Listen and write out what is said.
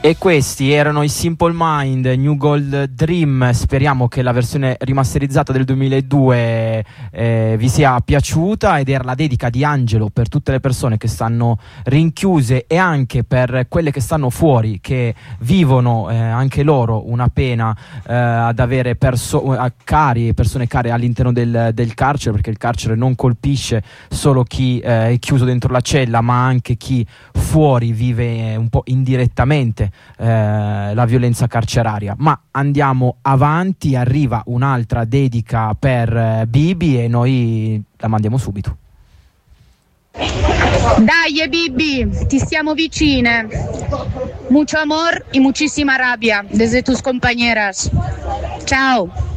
E questi erano i Simple Mind, New Gold Dream. Speriamo che la versione rimasterizzata del 2002 vi sia piaciuta, ed era la dedica di Angelo per tutte le persone che stanno rinchiuse e anche per quelle che stanno fuori, che vivono anche loro una pena ad avere persone care all'interno del carcere, perché il carcere non colpisce solo chi è chiuso dentro la cella, ma anche chi fuori vive un po' indirettamente la violenza carceraria. Ma andiamo avanti, arriva un'altra dedica per Bibi e noi la mandiamo subito. Dai Bibi, ti stiamo vicine. Mucho amor y muchísima rabia desde tus compañeras. Ciao.